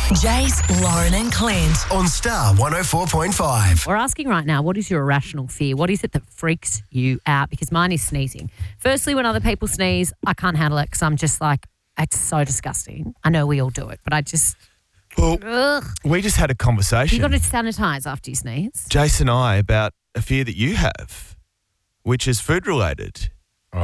Jace, Lauren and Clint. On Star 104.5. We're asking right now, what is your irrational fear? What is it that freaks you out? Because mine is sneezing. Firstly, when other people sneeze, I can't handle it because I'm just like, it's so disgusting. I know we all do it, but I just... Well, Ugh. we just had a conversation, You got to sanitize after you sneeze. Jason and I, about a fear that you have, which is food related. Oh.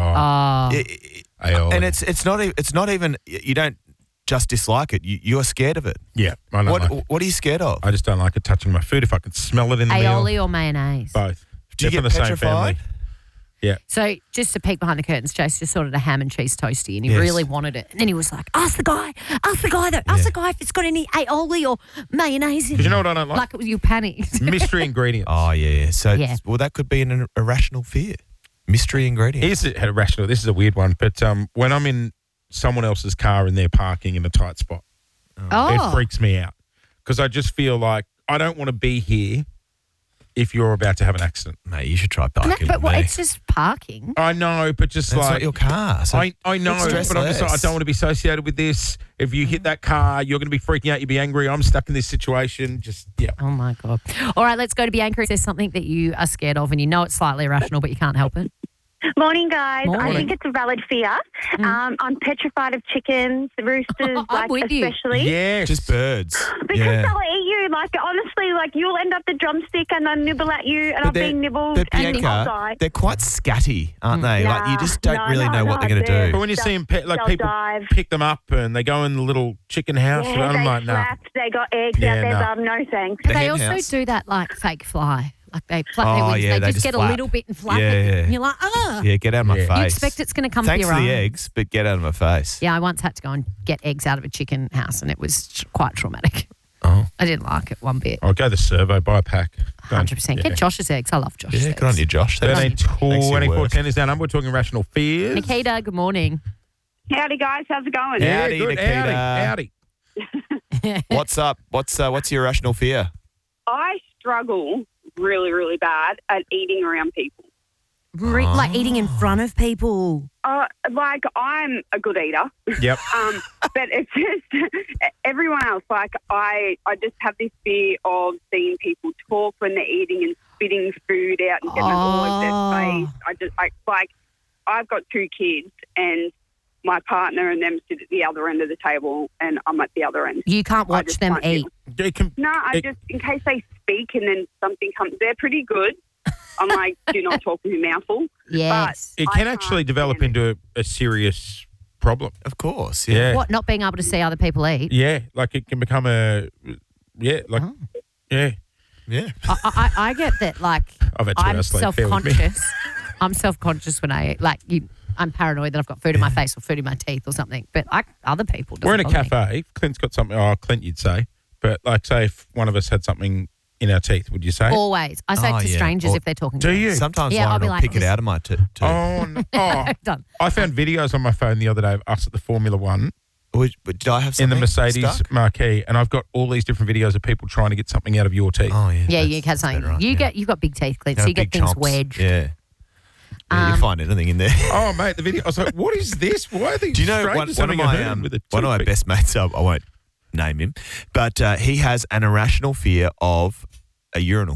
And it's not even you don't just dislike it. You're scared of it. Yeah, I don't like it. What are you scared of? I just don't like it touching my food if I can smell it in the meal. Aioli or mayonnaise? Both. Do you They're get from the same family. petrified? Yeah. So just to peek behind the curtains, Jace just ordered a ham and cheese toasty and he Yes. really wanted it. And then he was like, ask the guy if it's got any aioli or mayonnaise in it. Because you know what I don't like? Like you panicked. Mystery ingredients. Oh yeah. So Yeah. well, that could be an irrational fear. Mystery ingredients. Here's a irrational. This is a weird one, but when I'm in someone else's car and they're parking in a tight spot, Oh. it freaks me out because I just feel like I don't want to be here if you're about to have an accident. Mate, you should try No, parking. but with me. it's just parking. I know, but just That's like not your car. So I know, stress but I'm just like, I less. don't want to be associated with this. If you hit that car, you're going to be freaking out. You'll be angry. I'm stuck in this situation. Just, yeah. Oh, my God. All right, let's go to Bianca. Is there something that you are scared of and you know it's slightly irrational but you can't help it? Morning, guys. Morning. I think it's a valid fear. I'm petrified of chickens, roosters, I'm with you. especially. Yes. just birds. Because yeah. they'll eat you. Like, honestly, like, you'll end up the drumstick and they'll nibble at you and I've been nibbled But and I'll Bianca, die. they're quite scatty, aren't they? Like you just don't really know what they're going to they're- do. But when you see them, like they'll people dive. pick them up and they go in the little chicken house, and Yeah, I'm they like, no. flapped, they got eggs Yeah, out there, no. Bob. No thanks. The They hen also house. do that like fake fly. Like they flap their Oh, wings. yeah, they they just just get flap. a little bit and flap Yeah, it. yeah. And you're like, Yeah, get out of my Yeah. face. You expect it's going to come Thanks for for your the own. eggs, but get out of my face. Yeah, I once had to go and get eggs out of a chicken house and it was quite traumatic. Oh. I didn't like it one bit. I'll go the servo, buy a pack. 100%. Get Josh's eggs. I love Josh's Yeah, eggs. good on you, Josh. Thanks for your 2410 work. is our number. We're talking rational fears. Nikita, good morning. Howdy, guys. How's it going? Yeah, Howdy, good. Nikita. Howdy. What's up? What's your irrational fear? I struggle really, really bad at eating around people. Like eating in front of people. Like, I'm a good eater, Yep. but it's just everyone else. Like, I just have this fear of seeing people talk when they're eating and spitting food out and getting it all over their face. I've got two kids and my partner and them sit at the other end of the table and I'm at the other end. You can't I watch just them can't eat. No, in case they speak and then something comes, they're pretty good. I'm like, do not talk with your mouth full. Yes. It I can can't actually develop stand into a serious problem. Of course. Yeah. What, not being able to see other people eat? Yeah, like it can become yeah. Yeah. I get that, like, I've had 2 I'm hours sleep, bear with me. self-conscious. I'm self-conscious when I eat. Like, I'm paranoid that I've got food in my face or food in my teeth or something. But like other people, We're in a doesn't bother me. cafe. Clint's got something. Oh, Clint, you'd say. But like, say if one of us had something in our teeth, would you say? Always. I say Oh, it to yeah. strangers Or- if they're talking Do to me. you? Sometimes Yeah, I'll Lauren be will like, pick it this- out of my tooth. Oh, no. Oh. Done. I found videos on my phone the other day of us at the Formula One Did I have in something the Mercedes stuck? marquee, and I've got all these different videos of people trying to get something out of your teeth. Oh, yeah. Yeah, that's- you get that's something. about right, You've got big teeth, Clint, yeah. so you Big get things chomps. wedged. Yeah. You find anything in there. Oh, mate, the video. I was like, what is this? Why are these Do you know strangers one of having a herd with a my toothpick? best mates? I won't name him, but he has an irrational fear of a urinal.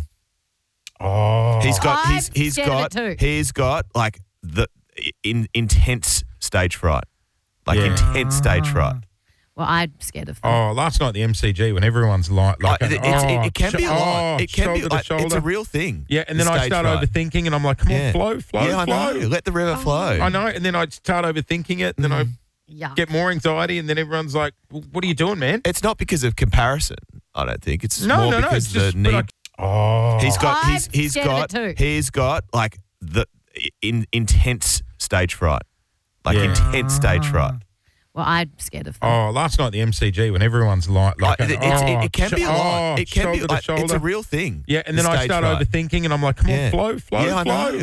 Oh. He's got I'm he's scared of got it too. he's got like the intense stage fright, like Yeah. intense stage fright. Well, I'm scared of them. Oh, last night at the MCG when everyone's like It can be a lot. It can be shoulder to like it's a shoulder. real thing. Yeah, and then the I stage start fright. overthinking, and I'm like, come on, Yeah. flow. Yeah, I know. Let the river flow. I know, and then I start overthinking it, and then I Yeah. get more anxiety, and then everyone's like, what are you doing, man? It's not because of comparison. I don't think it's No, more no, no, because it's just- the need. Oh. He's got I'm he's scared of got it too. he's got like the intense stage fright, like Yeah. intense stage fright. Well, I'm scared of them. Oh, last night at the MCG when everyone's like It can be a lot. It can be shoulder to like it's a shoulder. real thing. Yeah, and the then I stage start fright. overthinking, and I'm like, come Yeah. on, flow. Yeah, I know.